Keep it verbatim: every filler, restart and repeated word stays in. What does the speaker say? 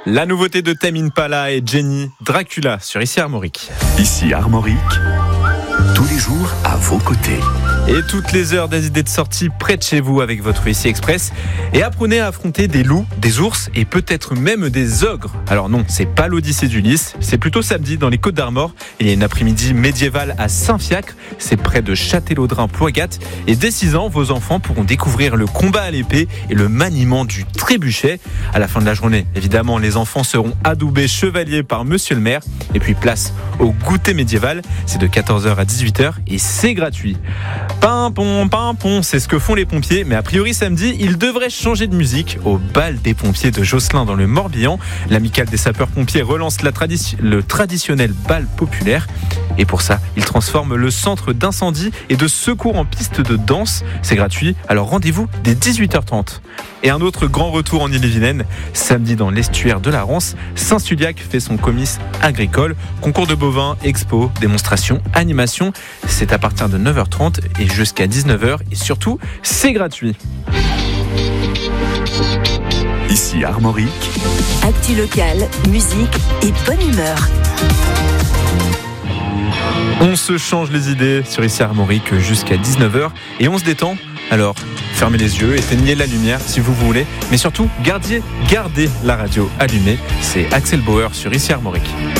La nouveauté de Tame Impala et Jenny, Dracula sur Ici Armorique. Ici Armorique, tous les jours à vos côtés. Et toutes les heures des idées de sortie près de chez vous avec votre Ici Express. Et apprenez à affronter des loups, des ours et peut-être même des ogres. Alors non, c'est pas l'Odyssée d'Ulysse, c'est plutôt samedi dans les Côtes d'Armor. Il y a une après-midi médiévale à Saint-Fiacre, c'est près de Châtellerault-Ploigat. Et dès six ans, vos enfants pourront découvrir le combat à l'épée et le maniement du trébuchet. À la fin de la journée, évidemment, les enfants seront adoubés chevaliers par monsieur le maire. Et puis place au goûter médiéval, c'est de quatorze heures à dix-huit heures et c'est gratuit. Pimpon, pimpon, c'est ce que font les pompiers, mais a priori samedi, ils devraient changer de musique. Au bal des pompiers de Josselin dans le Morbihan, l'amicale des sapeurs-pompiers relance la tradi- le traditionnel bal populaire. Et pour ça, ils transforment le centre d'incendie et de secours en piste de danse. C'est gratuit, alors rendez-vous dès dix-huit heures trente. Et un autre grand retour en Ille-et-Vilaine, samedi dans l'estuaire de la Rance, Saint-Suliac fait son comice agricole. Concours de bovins, expo, démonstration, animation. C'est à partir de neuf heures trente et jusqu'à dix-neuf heures. Et surtout, c'est gratuit. Ici Armorique, actu locale, musique et bonne humeur. On se change les idées sur Ici Armorique jusqu'à dix-neuf heures et on se détend. Alors, fermez les yeux, éteignez la lumière si vous voulez, mais surtout, gardez, gardez la radio allumée. C'est Axel Bauer sur Ici Armorique.